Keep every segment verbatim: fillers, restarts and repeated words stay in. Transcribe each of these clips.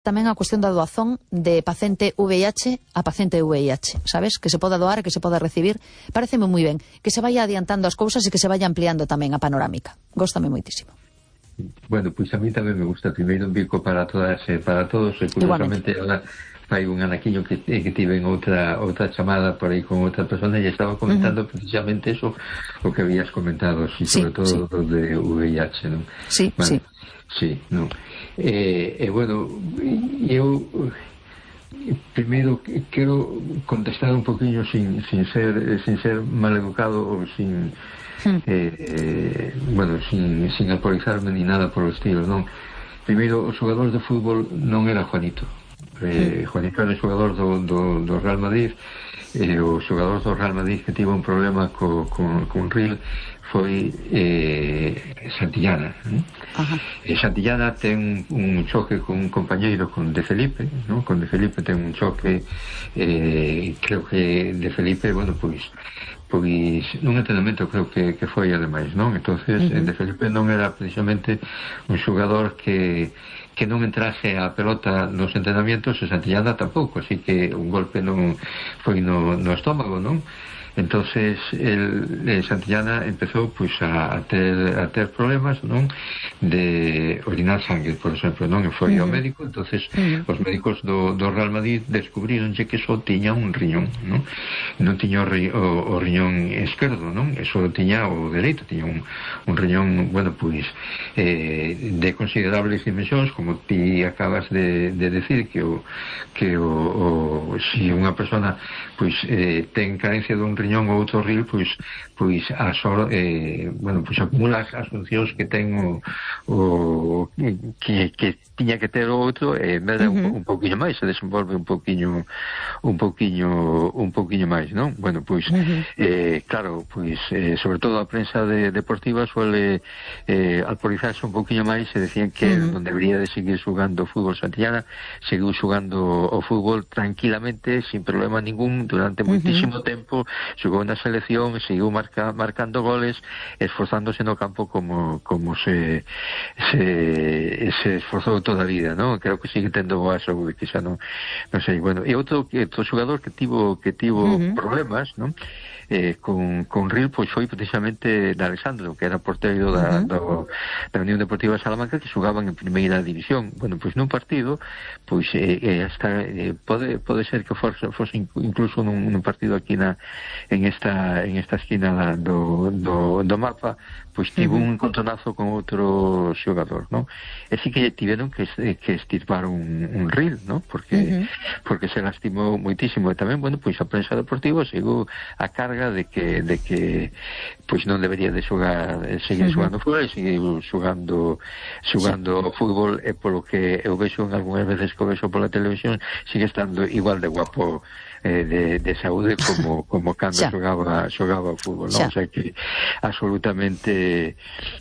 tamén a cuestión da doazón de paciente V I H a paciente V I H, sabes? Que se poda doar e que se poda recibir. Pareceme moi ben. Que se vaya adiantando as cousas e que se vaya ampliando tamén a panorámica. Góstame moitísimo. Bueno, pois a mí tamén me gusta. Primeiro un bico para todas e para todos. E curiosamente, ahora fai un anaquiño que, que tive en outra outra chamada por aí con outra persona e estaba comentando uh-huh. precisamente eso o que habías comentado, sí, sobre sí, todo sí. Lo de V I H, non? Sí, bueno, sí. Sí, non. E, eh, eh, bueno, eu primeiro quero contestar un poquinho sin, sin ser sin ser mal educado ou sin uh-huh. eh, eh, bueno, sin, sin alcoholizarme ni nada por o estilo, non? Primeiro, os xogadores de fútbol non era Juanito. Eh, Juanito era xogador do, do, do Real Madrid e eh, o xogador do Real Madrid que tivo un problema co, con, con Ril foi eh, Santillana, eh? E Santillana ten un choque con un compañeiro, con De Felipe, ¿no? Con De Felipe ten un choque, eh, creo que De Felipe, bueno, pois pois nun entrenamento creo que, que foi ademais, non? Entonces uh-huh. De Felipe non era precisamente un xogador que que non entrase a pelota nos entrenamientos e Santillana tampouco, así que un golpe non foi no, no estómago, non? Entonces el, el Santillana empezou pois a, a ter a ter problemas, non? De orinar sangue, por exemplo, non? E foi uh-huh. ao médico, entonces uh-huh. os médicos do, do Real Madrid descubrironlle que só tiña un riñón, non? Non tiña o, ri, o, o riñón esquerdo, non? E só tiña o dereito, tiña un, un riñón, bueno, pois eh, de considerables dimensións, como ti acabas de, de decir, que o que o, o si unha persona pois eh, ten carencia dun riñón ou outro ril, pois pois a só, eh, bueno, pois acumula as funcións que ten o, o que, que tiña que ter o outro e eh, me dá uh-huh. un, un pouquiño máis, se desenvolve un pouquiño un pouquiño un pouquiño máis, non? Bueno, pois uh-huh. eh, claro, pois eh, sobre todo a prensa de, deportiva suele eh, alporizarse un pouquiño máis e decían que uh-huh. non debería de seguir xugando o fútbol Santillana, seguiu xugando o fútbol tranquilamente, sin problema ningún, durante uh-huh. moitísimo tempo, xogou na selección, seguiu marca, marcando goles, esforzándose no campo como como se se, se esforzou toda a vida, non? Creo que sigue tendo boa saúde, que xa non, non sei, bueno, e outro, outro xogador que tivo que tivo uh-huh. problemas, non? Eh, con, con Ril, pois foi precisamente de Alexandro, que era porteiro da, uh-huh. do, da Unión Deportiva de Salamanca, que xogaban en primeira división. Bueno, pois nun partido, pois eh, eh, hasta, eh, pode, pode ser que fose, fose incluso nun, nun partido aquí na, en esta en esta esquina da, do, do, do mapa, pois tivo uh-huh. un encontronazo con outro xogador, non? E si que tiveron que, que estirpar un, un Ril, non? Porque, uh-huh. porque se lastimou moitísimo. E tamén, bueno, pois a prensa deportiva seguiu a carga de que de que pois non debería de xogar, seguir uh-huh. xogando fútbol, e seguir xogando xogando sí. fútbol, e polo que eu vexo en algunhas veces que o vexo pola televisión, sigue estando igual de guapo eh, de, de saúde como como cando xogaba xogaba fútbol, non? O sea que absolutamente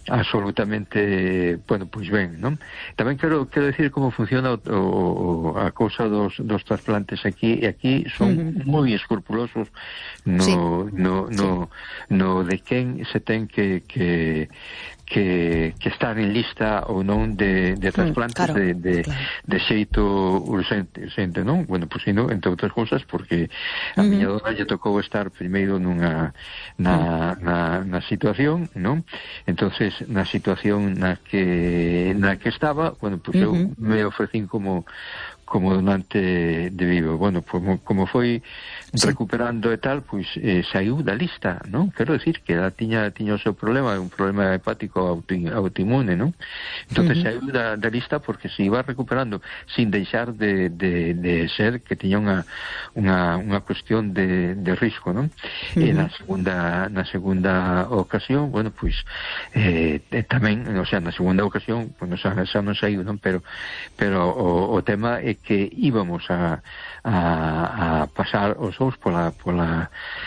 absolutamente bueno, pois ben, non? Tamén quero quero decir como funciona o, o, a cousa dos, dos trasplantes aquí, e aquí son uh-huh. moi escrupulosos no, sí. no, no, sí. no de quen se ten que que que, que estar en lista ou non de, de trasplantes mm, claro, de, de, claro. de xeito urgente, urgente, non? Bueno, pois sino, entre outras cousas, porque a uh-huh. miña dona lle tocou estar primeiro nunha na, na, na situación, non? Entonces, na situación na que na que estaba, bueno, pois uh-huh. eu me ofrecín como como donante de vivo. Bueno, como, como foi sí. recuperando e tal, pois eh, saiu da lista, non? Quero decir que ela tiña, tiña o seu problema, un problema hepático auto, autoinmune, non? Entón uh-huh. saiu da, da lista porque se iba recuperando sin deixar de, de, de ser que tiña unha, unha, unha cuestión de, de risco, non? Uh-huh. E na segunda, na segunda ocasión, bueno, pois eh, tamén, o sea, na segunda ocasión, bueno, xa, xa non saiu, non? Pero, pero o, o tema é que íbamos a, a, a pasar os ous pola, pola,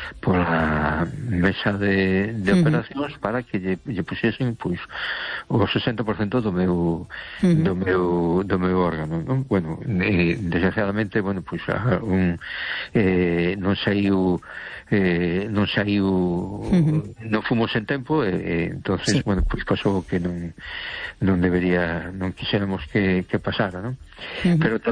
pola mesa de, de uh-huh. operacións para que lle, lle puxesen pois, o sesenta por cento do meu, uh-huh. do meu do meu órgano, non? Bueno, eh, desgraciadamente, bueno, pois un, eh, non saiu eh, non saiu uh-huh. non fomos en tempo e eh, entonces, sí. bueno, pois pasou que non non debería, non quixéramos que, que pasara, non? Uh-huh. Pero